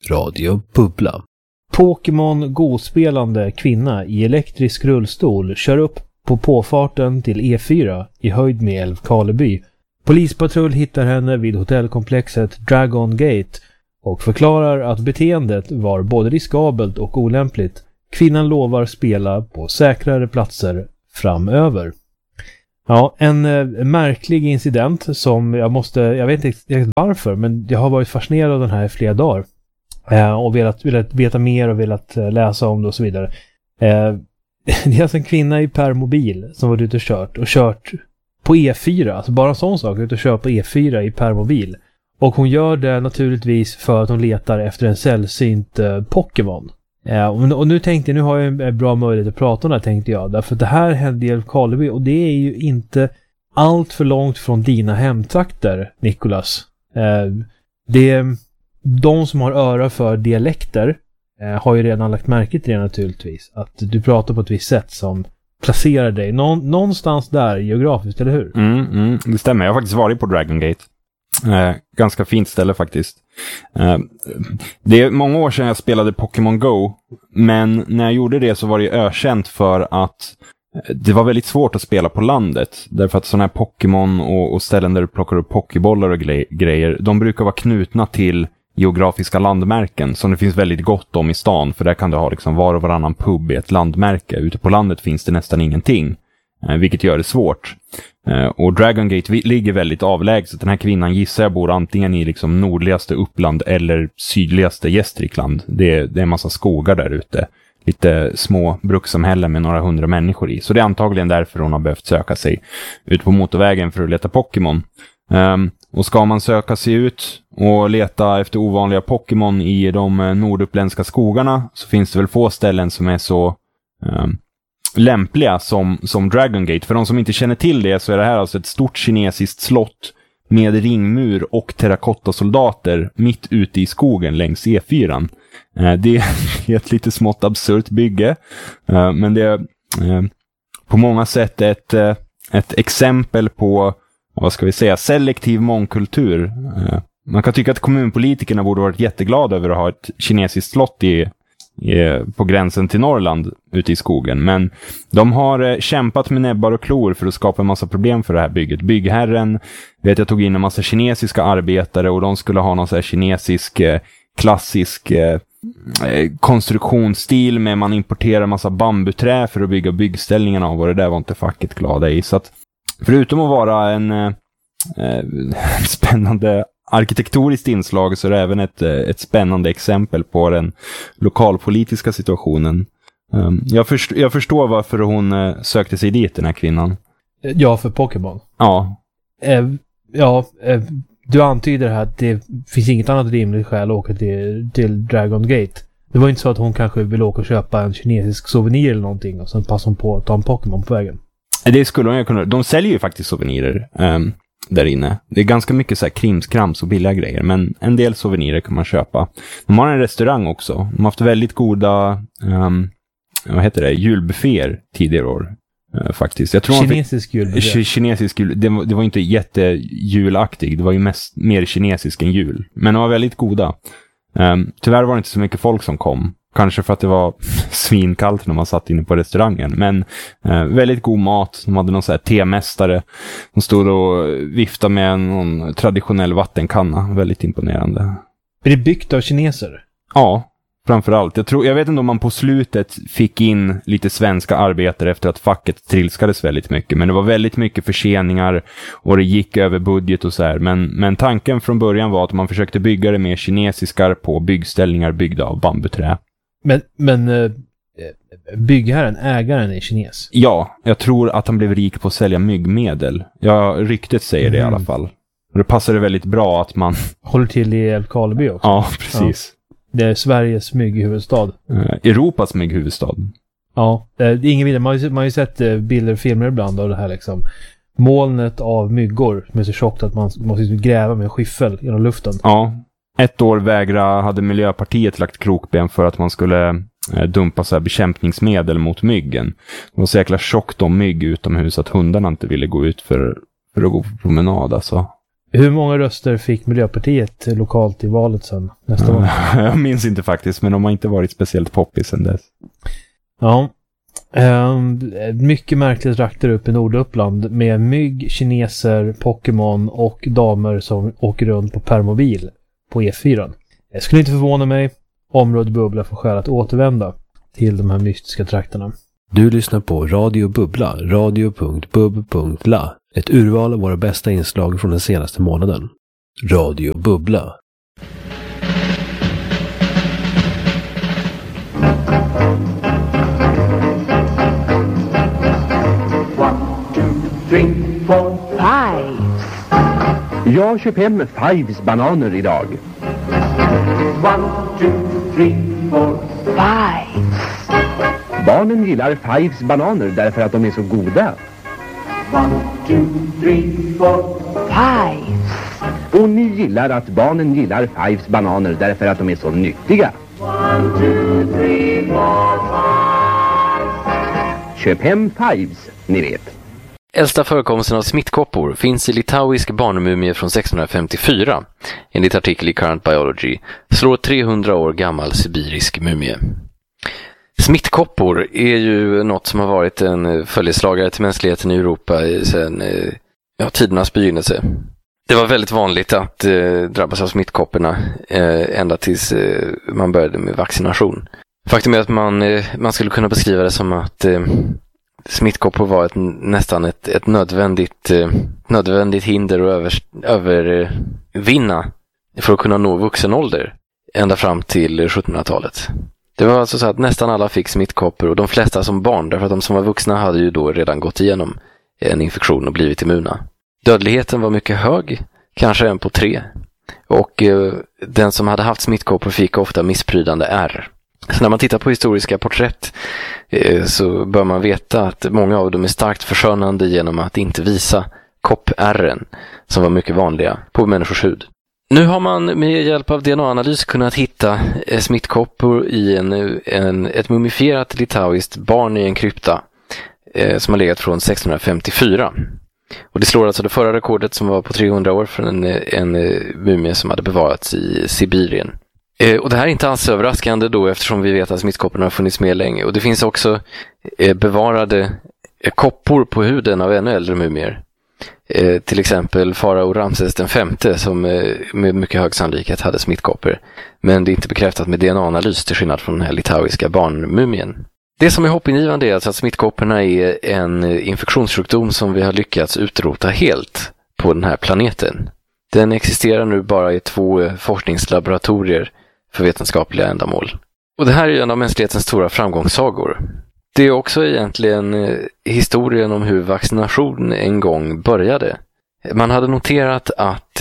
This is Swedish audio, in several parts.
Radio Bubbla. Pokémon Go-spelande kvinna i elektrisk rullstol kör upp på påfarten till E4 i höjd med Älvkarleby. Polispatrull hittar henne vid hotellkomplexet Dragon Gate och förklarar att beteendet var både riskabelt och olämpligt. Kvinnan lovar spela på säkrare platser framöver. Ja, en märklig incident som jag vet inte varför, men jag har varit fascinerad av den här i flera dagar. Och velat veta mer och velat läsa om det och så vidare. Det är alltså en kvinna i permobil som var ute och kört på E4. Alltså bara en sån sak, ute och kör på E4 i permobil. Och hon gör det naturligtvis för att hon letar efter en sällsynt Pokémon. Och nu har jag en bra möjlighet att prata om det här, tänkte jag. Därför att det här hände i Älvkarleby och det är ju inte allt för långt från dina hemtrakter, Nicholas. De som har öra för dialekter har ju redan lagt märke till det naturligtvis. Att du pratar på ett visst sätt som placerar dig någonstans där geografiskt, eller hur? Det stämmer, jag har faktiskt varit på Dragon Gate. Ganska fint ställe faktiskt. Det är många år sedan jag spelade Pokémon Go, men när jag gjorde det så var det ökänt för att det var väldigt svårt att spela på landet. Därför att sådana här Pokémon och ställen där du plockar upp pokébollar och grejer, de brukar vara knutna till geografiska landmärken som det finns väldigt gott om i stan, för där kan du ha liksom var och varannan pub i ett landmärke. Ute på landet finns det nästan ingenting, vilket gör det svårt. Och Dragon Gate ligger väldigt avlägset. Den här kvinnan gissar jag bor antingen i liksom nordligaste Uppland eller sydligaste Gästrikland. Det är en massa skogar där ute. Lite små brukssamhällen med några 100 människor i. Så det är antagligen därför hon har behövt söka sig ut på motorvägen för att leta Pokémon. Och ska man söka sig ut och leta efter ovanliga Pokémon i de norduppländska skogarna, så finns det väl få ställen som är så lämpliga som Dragon Gate. För de som inte känner till det, så är det här alltså ett stort kinesiskt slott med ringmur och terrakottasoldater mitt ute i skogen längs E4. Det är ett lite smått absurt bygge, men det är på många sätt ett exempel på, vad ska vi säga, selektiv mångkultur. Man kan tycka att kommunpolitikerna borde varit jätteglada över att ha ett kinesiskt slott på gränsen till Norrland ute i skogen. Men de har kämpat med näbbar och klor för att skapa en massa problem för det här bygget. Byggherren jag tog in en massa kinesiska arbetare och de skulle ha någon så här kinesisk klassisk konstruktionsstil med man importerar massa bambuträ för att bygga byggställningarna av, och det där var inte facket glada i. Så att förutom att vara en spännande arkitektoriskt inslag, så är det även ett spännande exempel på den lokalpolitiska situationen. Jag förstår varför hon sökte sig dit, den här kvinnan. Ja, för Pokémon. Ja. Du antyder här att det finns inget annat rimligt skäl att åka till Dragon Gate. Det var inte så att hon kanske vill åka och köpa en kinesisk souvenir eller någonting och sen passar hon på att ta en Pokémon på vägen. Det skulle hon kunna. De säljer ju faktiskt souvenirer där inne. Det är ganska mycket så här krimskrams och billiga grejer, men en del souvenirer kan man köpa. De har en restaurang också. De har haft väldigt goda julbufféer tidigare år. Faktiskt. Jag tror kinesisk jul. Kinesisk jul. Det var inte jättejulaktig. Det var ju mer kinesisk än jul. Men de var väldigt goda. Tyvärr var det inte så mycket folk som kom. Kanske för att det var svinkallt när man satt inne på restaurangen. Men väldigt god mat. De hade någon så här temästare. De stod och viftade med någon traditionell vattenkanna. Väldigt imponerande. Är det byggt av kineser? Ja. Framförallt. Jag vet inte om man på slutet fick in lite svenska arbetare efter att facket trilskades väldigt mycket. Men det var väldigt mycket förseningar och det gick över budget och så här. Men tanken från början var att man försökte bygga det med kinesiskar på byggställningar byggda av bambuträ. Men byggherren, ägaren är kines? Ja, jag tror att han blev rik på att sälja myggmedel. Ryktet säger det i alla fall. Och det passade väldigt bra att man håller till i Älvkarleby också. Ja, precis. Ja. Det är Sveriges mygghuvudstad. Europas mygghuvudstad. Ja, det är ingen vidare. Man har ju sett bilder och filmer ibland av det här liksom. Molnet av myggor som är så tjockt att man måste gräva med en skyffel genom luften. Ja, ett år hade Miljöpartiet lagt krokben för att man skulle dumpa så här bekämpningsmedel mot myggen. Det var så jäkla tjockt om mygg utomhus att hundarna inte ville gå ut för att gå på promenad. Alltså. Hur många röster fick Miljöpartiet lokalt i valet sen nästa gång? Jag minns inte faktiskt, men de har inte varit speciellt poppis sen dess. Ja. Mycket märkligt raktar upp i Norduppland med mygg, kineser, Pokémon och damer som åker runt på permobil på E4. Jag skulle inte förvåna mig om Radio Bubbla får skäl att återvända till de här mystiska trakterna. Du lyssnar på Radio Bubbla, radio.bub.la. Ett urval av våra bästa inslag från den senaste månaden. Radio Bubbla. Five. Jag köper hem Fives bananer idag. 1, 2, 3, 4. Five. Barnen gillar Fives bananer därför att de är så goda. 1, 2, 3, 4. Five. Och ni gillar att barnen gillar Fives bananer därför att de är så nyttiga. 1, 2, 3, 4. Köp hem Fives, ni vet. Äldsta förekomsten av smittkoppor finns i litauisk barnmumie från 1654. Enligt artikel i Current Biology slår 300 år gammal sibirisk mumie. Smittkoppor är ju något som har varit en följeslagare till mänskligheten i Europa sedan tidernas begynnelse. Det var väldigt vanligt att drabbas av smittkopporna ända tills man började med vaccination. Faktum är att man skulle kunna beskriva det som att smittkoppor var nästan ett nödvändigt hinder att övervinna för att kunna nå vuxen ålder ända fram till 1700-talet. Det var alltså så att nästan alla fick smittkoppor, och de flesta som barn, därför att de som var vuxna hade ju då redan gått igenom en infektion och blivit immuna. Dödligheten var mycket hög, kanske 1 på 3. Och den som hade haft smittkoppor fick ofta missprydande ärr. Så när man tittar på historiska porträtt så bör man veta att många av dem är starkt förskönande genom att inte visa koppärren som var mycket vanliga på människors hud. Nu har man med hjälp av DNA-analys kunnat hitta smittkoppor i ett mumifierat litauiskt barn i en krypta som har legat från 1654. Och det slår alltså det förra rekordet som var på 300 år för en mumie som hade bevarats i Sibirien. Och det här är inte alls överraskande då, eftersom vi vet att smittkopporna har funnits med länge. Och det finns också bevarade koppor på huden av ännu äldre mumier. Till exempel farao Ramses den femte som med mycket hög sannolikhet hade smittkoppor. Men det är inte bekräftat med DNA-analys till skillnad från den här litauiska barnmumien. Det som är hoppingivande är alltså att smittkopporna är en infektionssjukdom som vi har lyckats utrota helt på den här planeten. Den existerar nu bara i 2 forskningslaboratorier för vetenskapliga ändamål. Och det här är en av mänsklighetens stora framgångssagor. Det är också egentligen historien om hur vaccination en gång började. Man hade noterat att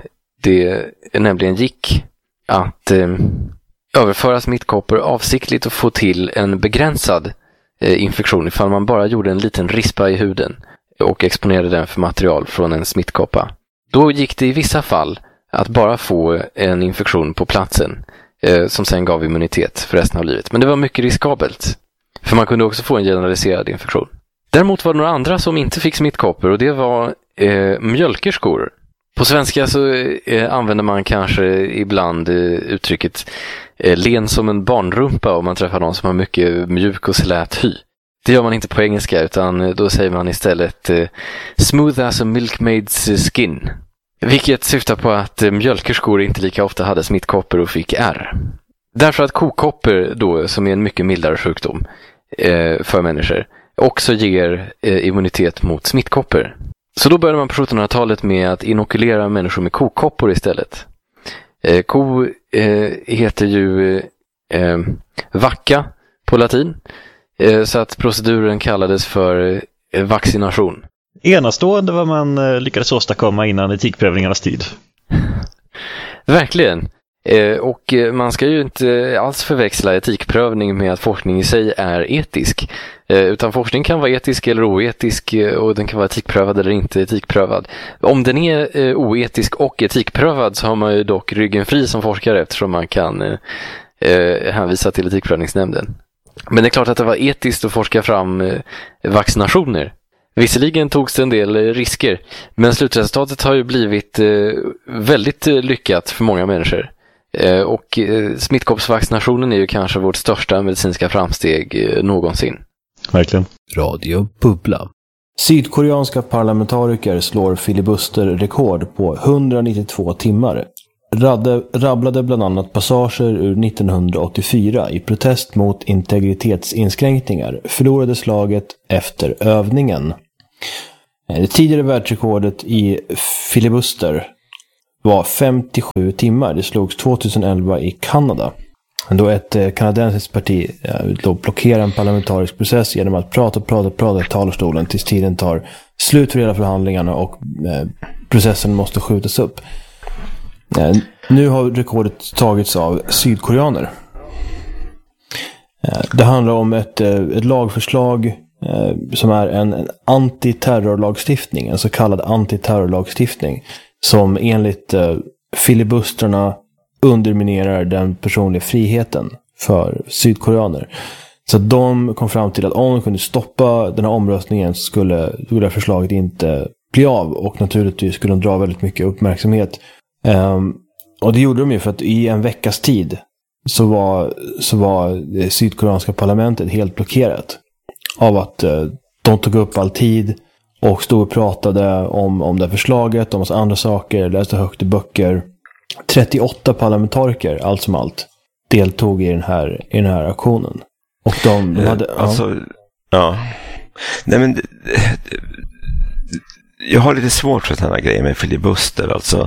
det nämligen gick att överföra smittkoppor avsiktligt och få till en begränsad infektion ifall man bara gjorde en liten rispa i huden och exponerade den för material från en smittkoppa. Då gick det i vissa fall att bara få en infektion på platsen som sen gav immunitet för resten av livet. Men det var mycket riskabelt, för man kunde också få en generaliserad infektion. Däremot var det några andra som inte fick smittkoppor, och det var mjölkerskor. På svenska så använder man kanske ibland uttrycket len som en barnrumpa om man träffar någon som har mycket mjuk och slät hy. Det gör man inte på engelska, utan då säger man istället smooth as a milkmaid's skin. Vilket syftar på att mjölkerskor inte lika ofta hade smittkoppor och fick ärr. Därför att kokoppor då, som är en mycket mildare sjukdom för människor, också ger immunitet mot smittkoppor. Så då började man på 1700-talet med att inokulera människor med kokoppor istället. Ko heter ju vacca på latin, så att proceduren kallades för vaccination. Enastående vad man lyckades åstadkomma innan etikprövningarnas tid. Verkligen. Och man ska ju inte alls förväxla etikprövning med att forskning i sig är etisk. Utan forskning kan vara etisk eller oetisk, och den kan vara etikprövad eller inte etikprövad. Om den är oetisk och etikprövad så har man ju dock ryggen fri som forskare, eftersom man kan hänvisa till etikprövningsnämnden. Men det är klart att det var etiskt att forska fram vaccinationer. Visserligen togs det en del risker, men slutresultatet har ju blivit väldigt lyckat för många människor. Och smittkoppsvaccinationen är ju kanske vårt största medicinska framsteg någonsin. Verkligen. Radio Bubbla. Sydkoreanska parlamentariker slår filibusterrekord på 192 timmar. Rabblade bland annat passager ur 1984 i protest mot integritetsinskränkningar, förlorade slaget efter övningen. Det tidigare världsrekordet i filibuster var 57 timmar. Det slogs 2011 i Kanada. Då ett kanadensiskt parti blockerar en parlamentarisk process genom att prata i talarstolen tills tiden tar slut för hela förhandlingarna och processen måste skjutas upp. Nu har rekordet tagits av sydkoreaner. Det handlar om ett lagförslag som är en antiterrorlagstiftning, en så kallad antiterrorlagstiftning som enligt filibustrarna underminerar den personliga friheten för sydkoreaner. Så de kom fram till att om de kunde stoppa den här omröstningen så skulle förslaget inte bli av, och naturligtvis skulle de dra väldigt mycket uppmärksamhet. Och det gjorde de ju för att i en veckas tid så var det sydkoreanska parlamentet helt blockerat av att de tog upp all tid och stod och pratade om det här förslaget, om massa andra saker, läste högt i böcker. 38 parlamentariker, allt som allt, deltog i den här aktionen. Och de hade... Nej, men jag har lite svårt för den här grejen med filibuster. Alltså,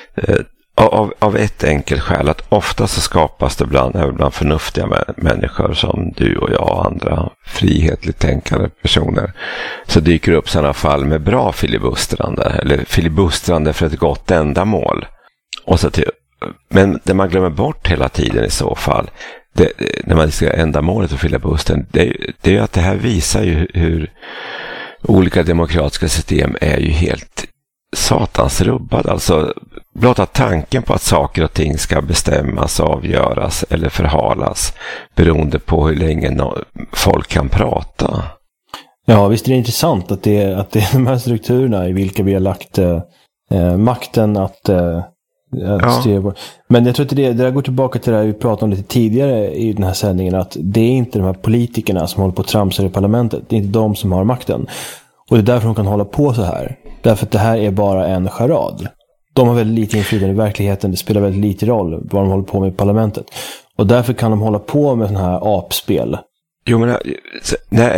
av ett enkelt skäl, att ofta så skapas det även bland förnuftiga människor som du och jag och andra frihetligt tänkande personer, så dyker upp sådana fall med bra filibustrande eller filibustrande för ett gott ändamål. Och så men det man glömmer bort hela tiden i så fall, när man ska ändamålet för filibustern, det är ju att det här visar ju hur olika demokratiska system är ju helt satans rubbad. Alltså blotta tanken på att saker och ting ska bestämmas, avgöras eller förhalas beroende på hur länge folk kan prata. Ja, visst är det intressant att det är de här strukturerna i vilka vi har lagt makten att styra på. Men jag tror att det där går tillbaka till det vi pratade om lite tidigare i den här sändningen, att det är inte de här politikerna som håller på att tramsa i parlamentet. Det är inte de som har makten. Och det är därför de kan hålla på så här. Därför att det här är bara en charad. De har väldigt lite inflytande i verkligheten. Det spelar väldigt lite roll vad de håller på med i parlamentet. Och därför kan de hålla på med sådana här apspel. Jo, men när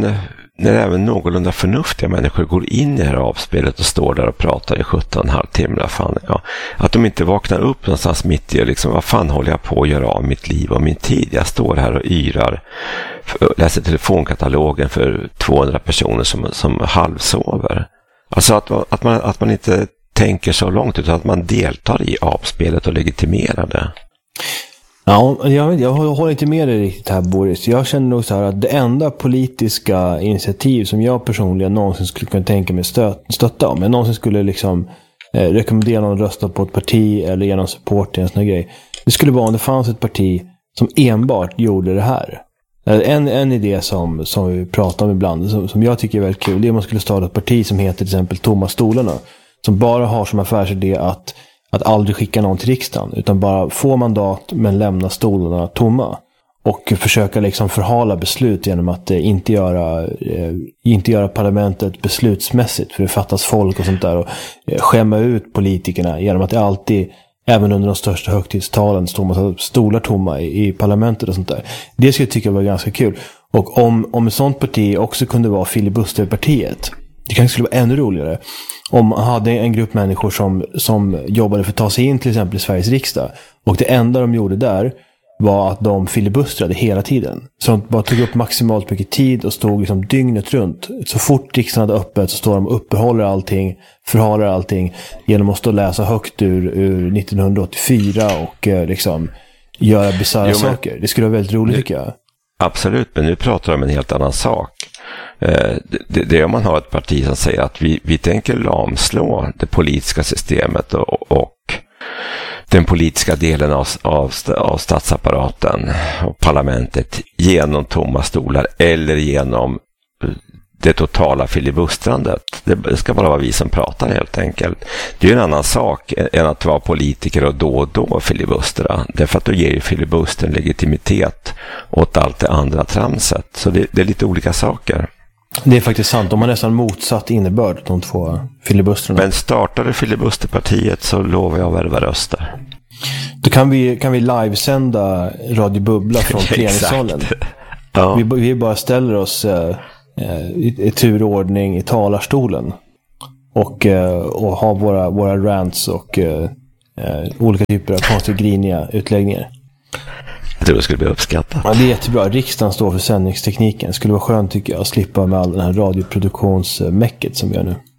även någorlunda förnuftiga människor går in i det här avspelet och står där och pratar i 17,5 timmar, att de inte vaknar upp någonstans mitt i liksom, vad fan håller jag på att göra av mitt liv och min tid? Jag står här och yrar, läser telefonkatalogen för 200 personer som halvsover. Alltså att man inte tänker så långt, utan att man deltar i avspelet och legitimerar det. Ja, jag håller inte med dig riktigt här, Boris. Jag känner nog så här att det enda politiska initiativ som jag personligen någonsin skulle kunna tänka mig stötta, om jag någonsin skulle liksom rekommendera någon rösta på ett parti eller ge någon support till en sån här grej, det skulle vara om det fanns ett parti som enbart gjorde det här. En idé som vi pratar om ibland, som jag tycker är väldigt kul, det är att man skulle starta ett parti som heter till exempel Tomma stolarna, som bara har som affärsidé att aldrig skicka någon till riksdagen, utan bara få mandat men lämna stolarna tomma och försöka liksom förhala beslut genom att inte göra parlamentet beslutsmässigt, för det fattas folk och sånt där, och skämma ut politikerna genom att det alltid, även under de största högtidstalen, står massa stolar tomma i parlamentet och sånt där. Det skulle jag tycka var ganska kul. Och om ett sånt parti också kunde vara filibusterpartiet, det kanske skulle vara ännu roligare om man hade en grupp människor som jobbade för att ta sig in till exempel i Sveriges riksdag, och det enda de gjorde där var att de filibustrade hela tiden. Så de bara tog upp maximalt mycket tid och stod liksom dygnet runt. Så fort riksdagen hade öppet så står de och uppehåller allting, förhalar allting genom att stå och läsa högt ur 1984 och liksom göra bizarra saker. Det skulle vara väldigt roligt, tycker jag. Absolut, men nu pratar de om en helt annan sak. Det är om man har ett parti som säger att vi tänker lamslå det politiska systemet och den politiska delen av statsapparaten och parlamentet genom tomma stolar eller genom det totala filibustrandet. Det ska bara vara vi som pratar helt enkelt. Det är en annan sak än att vara politiker och då filibustra. Därför att då ger ju filibustern legitimitet åt allt det andra tramset. Så det är lite olika saker. Det är faktiskt sant. De har nästan motsatt innebörd, de två filibustrarna. Men startade filibusterpartiet så lovar jag värva röster. Då kan vi livesända Radio Bubbla från plenisalen. Ja. Vi bara ställer oss i turordning i talarstolen och har våra rants och olika typer av konstigt griniga utläggningar. Jag tror det skulle bli uppskattat. Ja, det är jättebra. Riksdagen står för sändningstekniken. Det skulle vara skönt tycker jag att slippa med all den här radioproduktionsmäcket som vi gör nu.